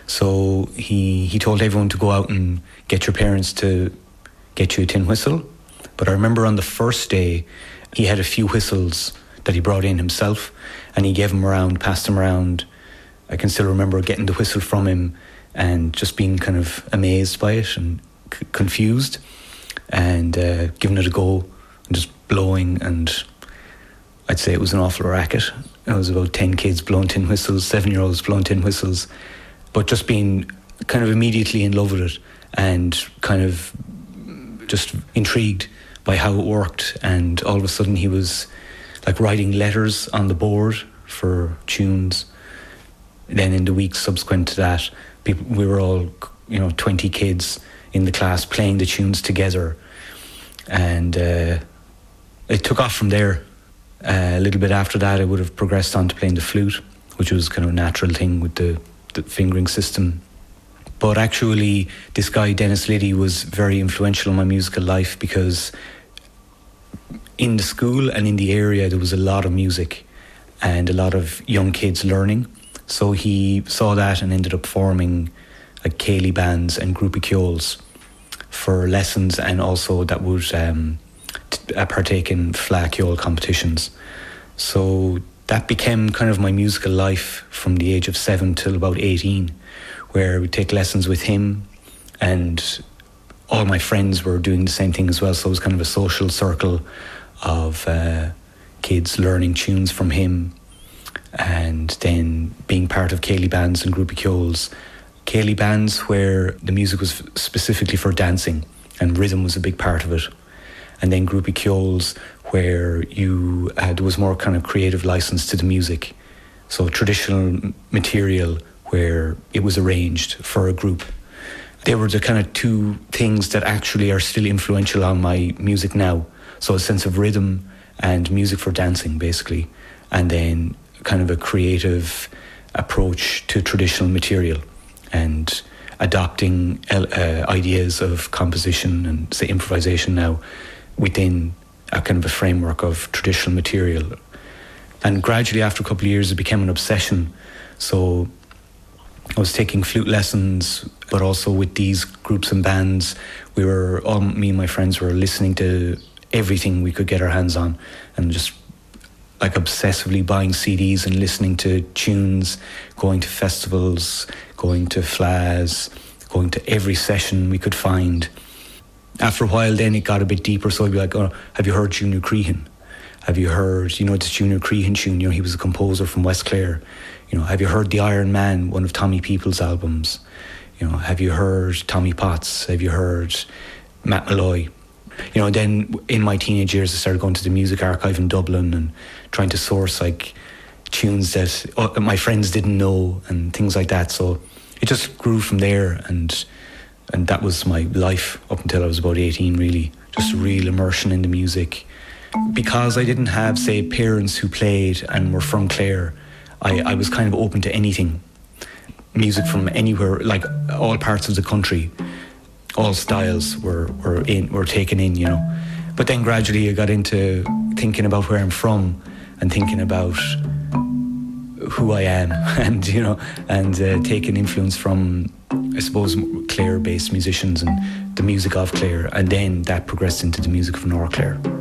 So he told everyone to go out and get your parents to get you a tin whistle. But I remember on the first day, he had a few whistles that he brought in himself, and he gave them around, passed them around. I can still remember getting the whistle from him and just being kind of amazed by it and confused, and giving it a go and just blowing. And I'd say it was an awful racket. It was about 10 kids blowing tin whistles, 7-year-olds blowing tin whistles, but just being kind of immediately in love with it and kind of just intrigued by how it worked. And all of a sudden he was like writing letters on the board for tunes. Then in the weeks subsequent to that, we were all, 20 kids in the class playing the tunes together. And it took off from there. A little bit after that, I would have progressed on to playing the flute, which was kind of a natural thing with the fingering system. But actually, this guy, Dennis Liddy, was very influential in my musical life, because in the school and in the area, there was a lot of music and a lot of young kids learning. So he saw that and ended up forming like Céilí bands and Grúpa Ceoils for lessons, and also that would partake in Fleadh Cheoil competitions. So that became kind of my musical life from the age of 7 till about 18, where we'd take lessons with him, and all my friends were doing the same thing as well. So it was kind of a social circle of kids learning tunes from him, and then being part of Céilí bands and Grúpa Ceoils. Céilí bands where the music was specifically for dancing and rhythm was a big part of it. And then Grúpa Ceoils where there was more kind of creative license to the music. So traditional material where it was arranged for a group. They were the kind of two things that actually are still influential on my music now. So a sense of rhythm and music for dancing, basically. And then kind of a creative approach to traditional material and adopting ideas of composition and, say, improvisation now within a kind of a framework of traditional material. And gradually, after a couple of years, it became an obsession. So I was taking flute lessons, but also with these groups and bands, me and my friends were listening to everything we could get our hands on, and just like obsessively buying CDs and listening to tunes, going to festivals, going to Fleadhs, going to every session we could find. After a while then it got a bit deeper, so I'd be like, oh, have you heard Junior Crehan? Have you heard, this Junior Crehan tune? He was a composer from West Clare. Have you heard The Iron Man, one of Tommy Peoples' albums? Have you heard Tommy Potts? Have you heard Matt Malloy? Then in my teenage years, I started going to the Music Archive in Dublin and trying to source like tunes that my friends didn't know and things like that. So it just grew from there, and that was my life up until I was about 18, really. Just real immersion in the music. Because I didn't have, say, parents who played and were from Clare, I was kind of open to anything. Music from anywhere, like all parts of the country. All styles were taken in, But then gradually I got into thinking about where I'm from and thinking about who I am and taking influence from, I suppose, Clare-based musicians and the music of Clare. And then that progressed into the music of North Clare.